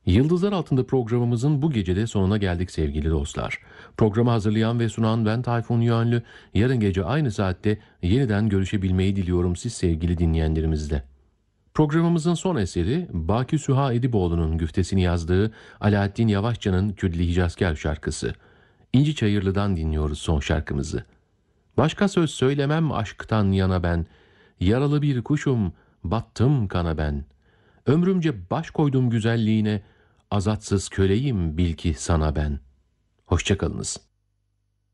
Yıldızlar Altında programımızın bu gecede sonuna geldik sevgili dostlar. Programı hazırlayan ve sunan ben Tayfun Yönlü. Yarın gece aynı saatte yeniden görüşebilmeyi diliyorum siz sevgili dinleyenlerimizle. Programımızın son eseri Baki Süha Ediboğlu'nun güftesini yazdığı Alaaddin Yavaşça'nın Kürdili Hicazkar şarkısı. İnci Çayırlı'dan dinliyoruz son şarkımızı. Başka söz söylemem aşktan yana ben. Yaralı bir kuşum, battım kana ben. Ömrümce baş koydum güzelliğine, azatsız köleyim bil ki sana ben. Hoşça kalınız.